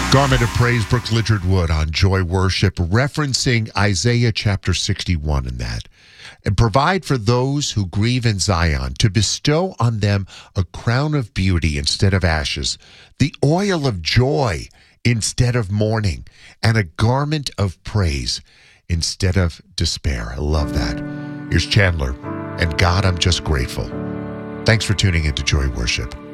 Garment of Praise, Brooke Lidgard Wood on Joy Worship, referencing Isaiah chapter 61 in that. And provide for those who grieve in Zion, to bestow on them a crown of beauty instead of ashes, the oil of joy instead of mourning, and a garment of praise instead of despair. I love that. Here's Chandler, and God, I'm just grateful. Thanks for tuning into Joy Worship.